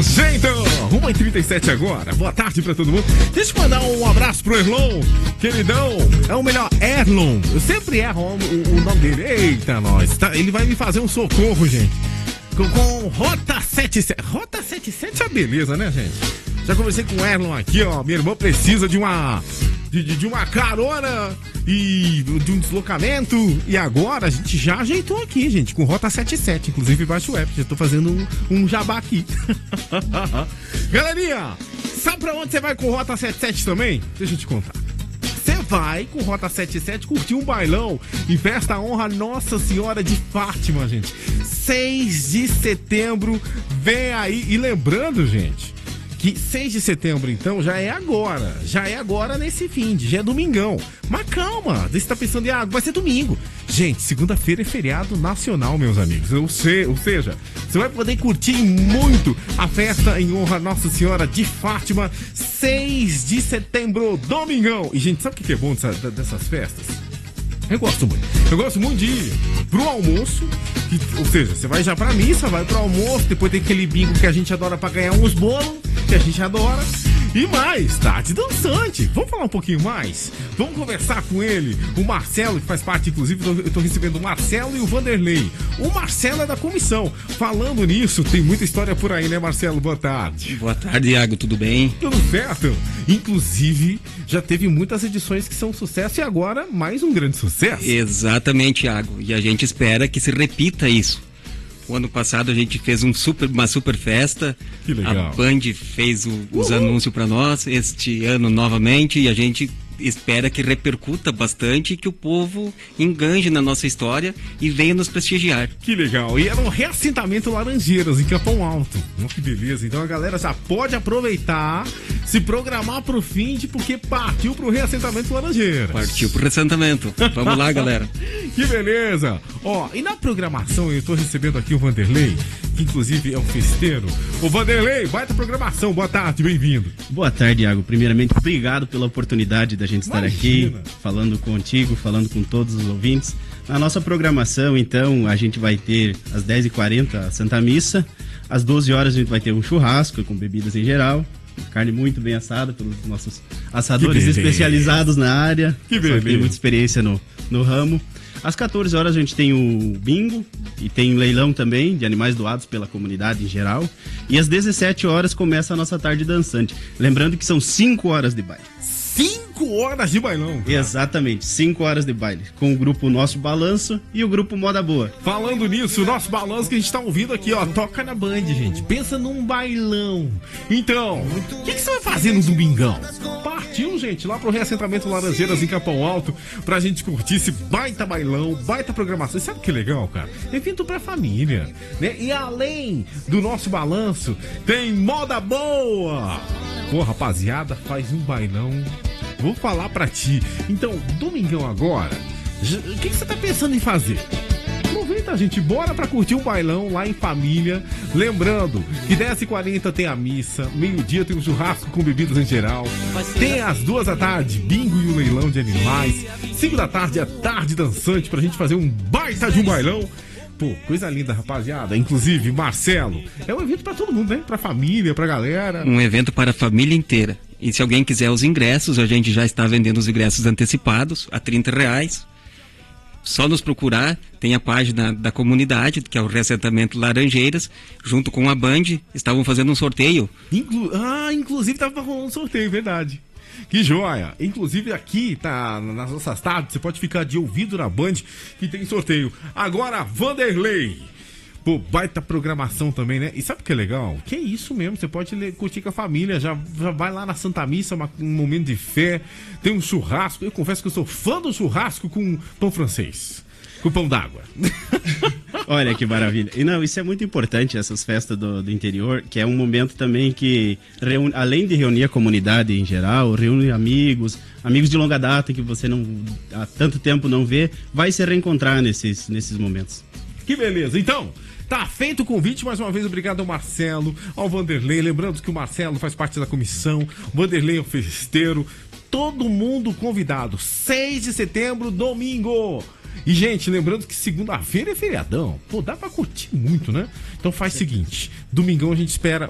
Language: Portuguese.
Gente, 1h37 agora. Boa tarde pra todo mundo. Deixa eu mandar um abraço pro Erlon, queridão. É o melhor, Erlon. Eu sempre erro o nome dele. Eita, nós. Tá, ele vai me fazer um socorro, gente. Com Rota 77. Rota 77 é beleza, né, gente? Já conversei com o Erlon aqui, ó. Minha irmã precisa de uma carona e de um deslocamento. E agora a gente já ajeitou aqui, gente, com Rota 77. Inclusive baixa o app, já tô fazendo um jabá aqui. Galerinha, sabe pra onde você vai com Rota 77 também? Deixa eu te contar. Você vai com Rota 77 curtir um bailão em festa à honra Nossa Senhora de Fátima, gente. 6 de setembro, vem aí. E lembrando, gente, que 6 de setembro, então, já é agora nesse fim de, já é domingão. Mas calma, você tá pensando em, vai ser domingo. Gente, segunda-feira é feriado nacional, meus amigos. Ou seja, você vai poder curtir muito a festa em honra a Nossa Senhora de Fátima, 6 de setembro, domingão. E, gente, sabe o que é bom dessas festas? Eu gosto muito de ir pro almoço, ou seja, você vai já pra missa, vai pro almoço, depois tem aquele bingo que a gente adora pra ganhar uns bolos, que a gente adora, e mais, tarde dançante. Vamos falar um pouquinho mais? Vamos conversar com ele, o Marcelo, que faz parte, inclusive, eu tô recebendo o Marcelo e o Vanderlei. O Marcelo é da comissão. Falando nisso, tem muita história por aí, né, Marcelo? Boa tarde. Boa tarde, Iago, tudo bem? Tudo certo. Inclusive, já teve muitas edições que são sucesso e agora mais um grande sucesso. Exatamente, Iago, e a gente espera que se repita isso. O ano passado a gente fez uma super festa. Que legal. A Band fez os anúncios para nós. Este ano novamente, e a gente espera que repercuta bastante e que o povo enganje na nossa história e venha nos prestigiar. Que legal. E era um reassentamento Laranjeiras, em Capão Alto. Que beleza. Então a galera já pode aproveitar, se programar pro fim de, porque partiu pro reassentamento Laranjeiras. Partiu pro reassentamento. Vamos lá, galera. Que beleza. Ó, e na programação eu tô recebendo aqui o Vanderlei, que inclusive é um festeiro. Ô Vanderlei, baita programação. Boa tarde, bem-vindo. Boa tarde, Iago. Primeiramente, obrigado pela oportunidade da gente estar aqui, falando contigo, falando com todos os ouvintes. Na nossa programação, então, a gente vai ter às 10h40 a Santa Missa, às 12 horas a gente vai ter um churrasco com bebidas em geral, carne muito bem assada pelos nossos assadores especializados na área, que tem muita experiência no ramo. Às 14 horas a gente tem o bingo e tem leilão também de animais doados pela comunidade em geral. E às 17 horas começa a nossa tarde dançante. Lembrando que são 5 horas de baile. 5 horas de bailão, cara. Exatamente, 5 horas de baile. Com o grupo Nosso Balanço e o grupo Moda Boa. Falando nisso, o Nosso Balanço que a gente tá ouvindo aqui, ó, toca na Band, gente. Pensa num bailão. Então, o que você vai fazer no domingão? Partiu, gente, lá pro reassentamento Laranjeiras em Capão Alto, pra gente curtir esse baita bailão, baita programação. E sabe o que é legal, cara? Evento pra família, né? E além do Nosso Balanço, tem Moda Boa. Pô, rapaziada, faz um bailão. Vou falar pra ti. Então, domingão agora, o que você tá pensando em fazer? Aproveita, gente, bora pra curtir um bailão lá em família. Lembrando que 10h40 tem a missa, meio-dia tem um churrasco com bebidas em geral. Tem às 2 da tarde, bingo e o leilão de animais. 5 da tarde, a tarde dançante pra gente fazer um baita de um bailão. Pô, coisa linda, rapaziada. Inclusive, Marcelo, é um evento pra todo mundo, né? Pra família, pra galera. Um evento para a família inteira. E se alguém quiser os ingressos, a gente já está vendendo os ingressos antecipados a R$30. Só nos procurar, tem a página da comunidade, que é o Reassentamento Laranjeiras, junto com a Band, estavam fazendo um sorteio. Inclusive estava rolando um sorteio, verdade. Que joia! Inclusive aqui, tá nas nossas tardes, você pode ficar de ouvido na Band, que tem sorteio. Agora, Vanderlei! Pô, baita programação também, né? E sabe o que é legal? Que é isso mesmo, você pode curtir com a família, já vai lá na Santa Missa, um momento de fé, tem um churrasco. Eu confesso que eu sou fã do churrasco com pão francês, com pão d'água. Olha que maravilha. E não, isso é muito importante, essas festas do interior, que é um momento também que, além de reunir a comunidade em geral, reúne amigos de longa data que você não há tanto tempo não vê, vai se reencontrar nesses momentos. Que beleza, então... Tá feito o convite, mais uma vez, obrigado ao Marcelo, ao Vanderlei. Lembrando que o Marcelo faz parte da comissão, o Vanderlei é o festeiro. Todo mundo convidado. 6 de setembro, domingo. E, gente, lembrando que segunda-feira é feriadão. Pô, dá pra curtir muito, né? Então faz o seguinte, domingão a gente espera